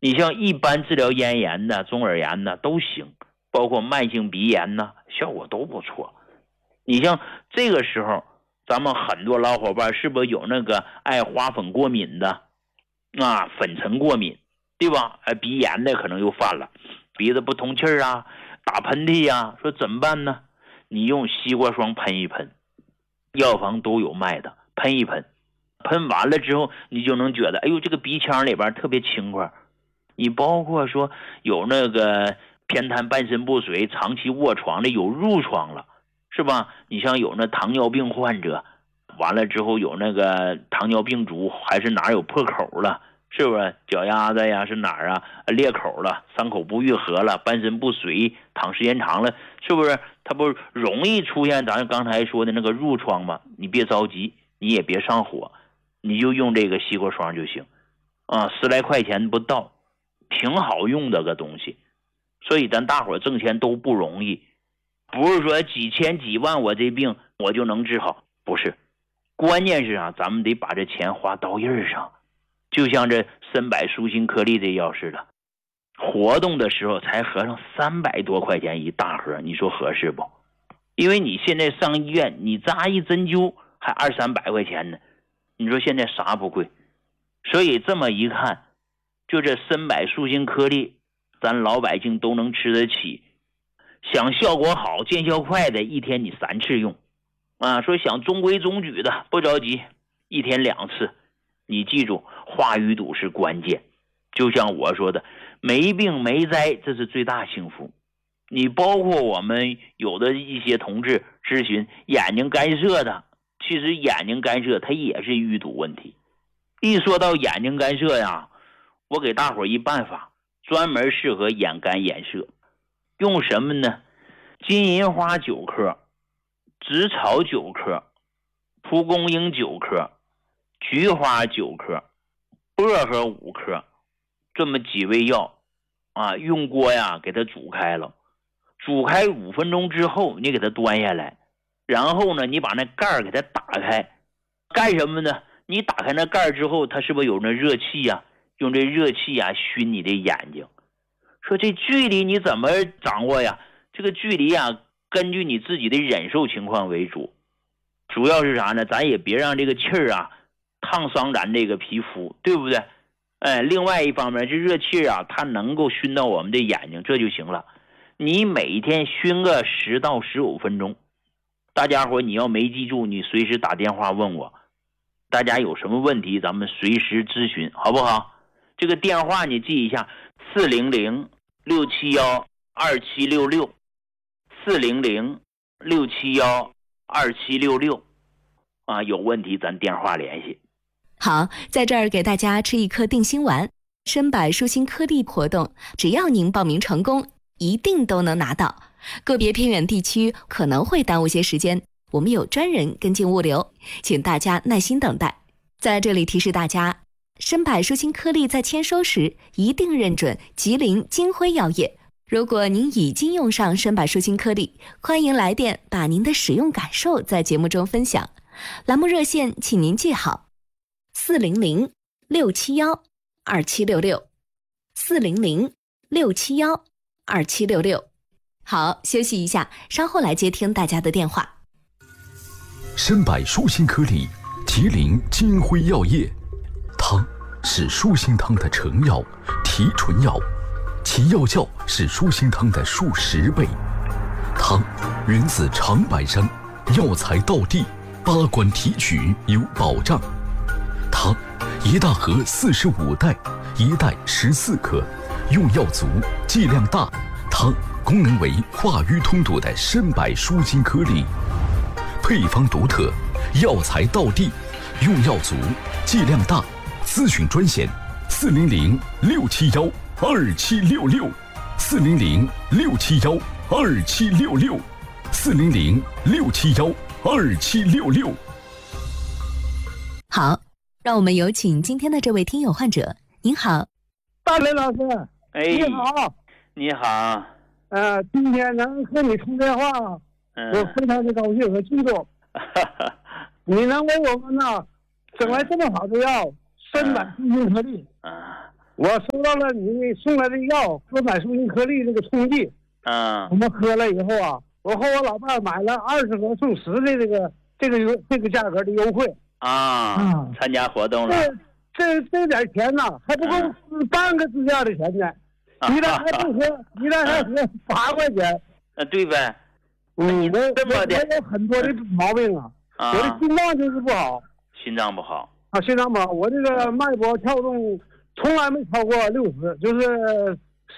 你像一般治疗咽炎的、中耳炎的都行，包括慢性鼻炎呢，效果都不错。你像这个时候，咱们很多老伙伴是不是有那个爱花粉过敏的啊，粉尘过敏，对吧？鼻炎的可能又犯了，鼻子不通气啊，打喷嚏啊，说怎么办呢？你用西瓜霜喷一喷，药房都有卖的，喷一喷，喷完了之后，你就能觉得，哎呦，这个鼻腔里边特别轻快。你包括说有那个偏瘫、半身不遂、长期卧床的，有褥疮了，是吧？你像有那糖尿病患者，完了之后有那个糖尿病足，还是哪有破口了，是不是？脚丫子呀是哪儿啊？裂口了，伤口不愈合了，半身不遂，躺时间长了，是不是？它不容易出现咱刚才说的那个褥疮吗？你别着急，你也别上火，你就用这个西瓜霜就行啊，10来块钱不到，挺好用的个东西。所以咱大伙挣钱都不容易，不是说几千几万我这病我就能治好，不是。关键是啊，咱们得把这钱花刀刃上，就像这参柏舒心颗粒这药似的，活动的时候才合上300多块钱一大盒，你说合适不？因为你现在上医院，你扎一针灸还200-300块钱呢，你说现在啥不贵？所以这么一看，就这参柏舒心颗粒，咱老百姓都能吃得起。想效果好、见效快的，一天你3次用啊。说想中规中矩的，不着急，一天2次。你记住，话语堵是关键。就像我说的，没病没灾，这是最大幸福。你包括我们有的一些同志咨询眼睛干涉的，其实眼睛干涉它也是淤堵问题。一说到眼睛干涉呀，我给大伙一办法，专门适合眼干眼涩。用什么呢？金银花9颗，紫草9颗，蒲公英9颗，菊花9颗，薄荷5颗，这么几味药啊，用锅呀给它煮开了，煮开5分钟之后，你给它端下来，然后呢，你把那盖儿给它打开，干什么呢？你打开那盖儿之后，它是不是有那热气呀？用这热气呀熏你的眼睛。说这距离你怎么掌握呀？这个距离啊，根据你自己的忍受情况为主。主要是啥呢？咱也别让这个气儿啊烫伤咱这个皮肤，对不对？另外一方面，这热气啊，它能够熏到我们的眼睛，这就行了。你每天熏个10到15分钟。大家伙你要没记住，你随时打电话问我。大家有什么问题，咱们随时咨询，好不好？这个电话你记一下，400-671-2766 400-671-2766啊，有问题咱电话联系。 好，在这儿给大家吃一颗定心丸，参柏舒心颗粒活动，只要您报名成功，一定都能拿到。个别偏远地区可能会耽误些时间，我们有专人跟进物流，请大家耐心等待。在这里提示大家，参柏舒心颗粒在签收时一定认准吉林金辉药业。如果您已经用上参柏舒心颗粒，欢迎来电把您的使用感受在节目中分享。栏目热线请您记好：400-671-2766 400-671-2766。好，休息一下，稍后来接听大家的电话。 参柏舒心颗粒，吉林金辉药业。汤是舒心汤的成药、提纯药，其药效是舒心汤的数10倍。汤源自长白山，药材到地，8关提取有保障。汤一大盒45袋，一袋14颗，用药足，剂量大。汤功能为化瘀通堵的参柏舒心颗粒，配方独特，药材到地，用药足，剂量大。咨询专线400-671-2766 400-671-2766 400-671-2766。 好，让我们有请今天的这位听友患者。您好， 大雷老师。你好。 你好。 今天能和你通电话，我非常的高兴和激动。你能为我们呢整来这么好的药，参柏舒心颗粒。 我收到了你送来的药，哥柏舒欣颗粒这个冲剂。我们喝了以后啊，我和我老伴买了20盒送10的这个价格的优惠参加活动了。 这点钱呢，还不够半个支架的钱呢。一旦还不喝，一旦还喝8块钱。 对呗。 我有很多的毛病啊。我的心脏就是不好。 心脏不好。 心脏不好，我这个脉搏跳动从来没超过60，就是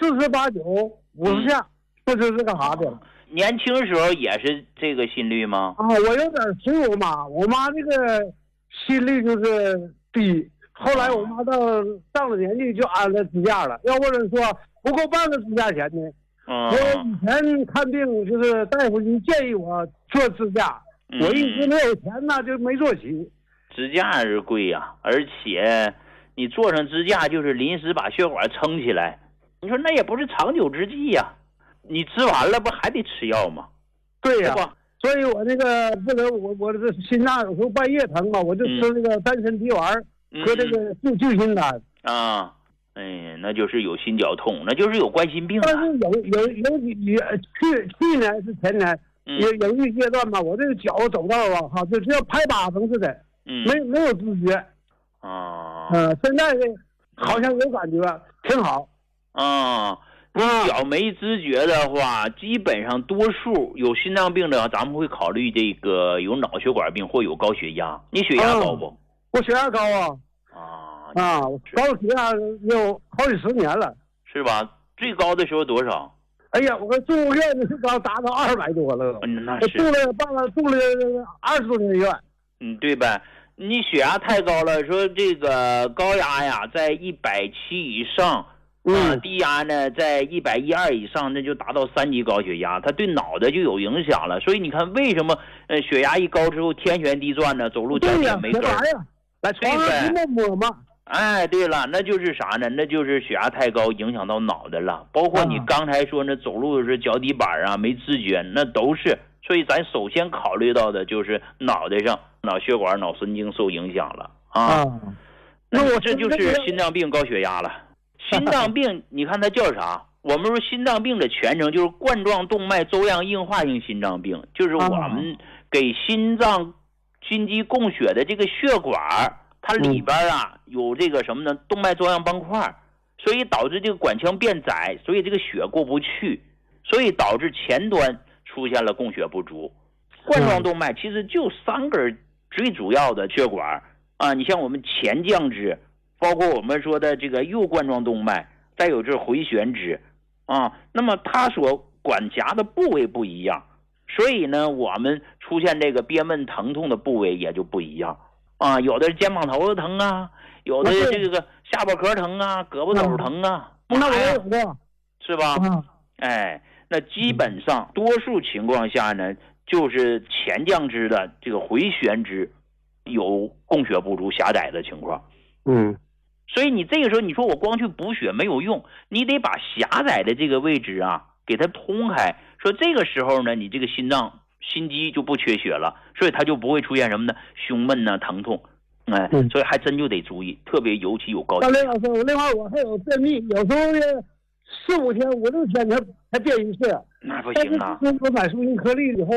48、9、50下，就是这个啥的。 年轻时候也是这个心率吗？ 我有点随我妈，我妈这个心率就是低，后来我妈上了年纪就安了支架了，要不然说不够半个支架钱呢。我以前看病就是大夫就建议我做支架，我一直没有钱呢，就没做起。 支架是贵呀，而且你做上支架就是临时把血管撑起来，你说那也不是长久之计呀。你吃完了不还得吃药吗？ 对呀，所以我这个不能，我这心脏有时候半夜疼啊，我就吃这个丹参皮丸和这个救心丹那就是有心绞痛，那就是有冠心病。 但是有去年是前年有一阶段吧，我这个脚走道啊就像拍靶子似的，没有知觉现在好像有感觉，挺好你脚没知觉的话，基本上多数有心脏病的，咱们会考虑这个有脑血管病或有高血压。你血压高不？ 我血压高高血压有好几10年了， 是吧？最高的时候多少？ 哎呀，我住院的最高达到200多了。 那是住了20多年院。 对呗。你血压太高了，说这个高压呀在170以上。低压呢在112以上，那就达到3级高血压，它对脑袋就有影响了。所以你看为什么血压一高之后天旋地转呢？走路脚也没劲儿。 来床上一摸嘛。 对了，那就是啥呢？那就是血压太高影响到脑袋了。包括你刚才说那走路的时候脚底板没知觉，那都是。所以咱首先考虑到的就是脑袋上脑血管、脑神经受影响了那我这就是心脏病、高血压了。心脏病你看它叫啥？我们说心脏病的全称就是冠状动脉粥样硬化性心脏病，就是我们给心脏心肌供血的这个血管，它里边有这个什么呢？动脉粥样斑块，所以导致这个管腔变窄，所以这个血过不去，所以导致前端出现了供血不足。冠状动脉其实就3根最主要的血管你像我们前降支，包括我们说的这个右冠状动脉，再有这回旋支那么它所管辖的部位不一样，所以呢我们出现这个憋闷疼痛的部位也就不一样有的是肩膀头子疼有的这个下巴壳疼胳膊肘疼那我也有过， 是吧那基本上多数情况下呢，就是前降支的这个回旋支有供血不足狭窄的情况所以你这个时候你说我光去补血没有用，你得把狭窄的这个位置给它通开，说这个时候呢你这个心脏心肌就不缺血了，所以它就不会出现什么呢胸闷疼痛所以还真就得注意，特别尤其有高血压。 另外我还有便秘，有时候4、5天、5、6天才便一次， 那不行但是我买舒心颗粒以后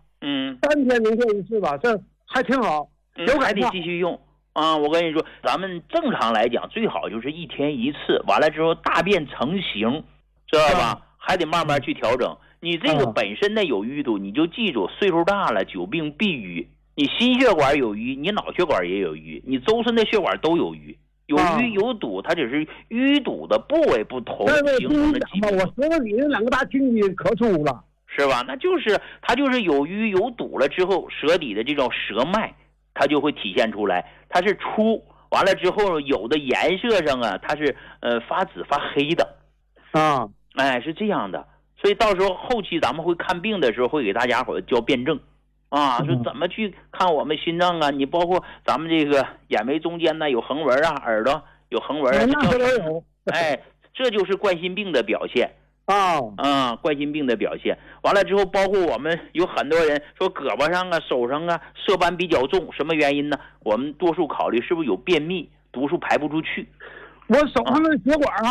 3天能便一次吧，这还挺好， 还得继续用我跟你说，咱们正常来讲最好就是1天1次，完了之后大便成型，知道吧？还得慢慢去调整。你这个本身的有淤堵，你就记住，岁数大了久病必淤。你心血管有淤，你脑血管也有淤，你周身的血管都有淤，有淤有堵，它只是淤堵的部位不同形成的疾病。 我舌头里那2个大青筋可粗了， 是吧？那就是它就是有淤有堵了之后，舌底的这种舌脉它就会体现出来，它是粗，完了之后有的颜色上它是发紫发黑的是这样的。所以到时候后期咱们会看病的时候会给大家伙教辩证说怎么去看我们心脏你包括咱们这个眼眉中间有横纹耳朵有横纹这就是冠心病的表现冠心病的表现。完了之后包括我们有很多人说胳膊上手上色斑比较重，什么原因呢？我们多数考虑是不是有便秘，毒素排不出去。 我手上的血管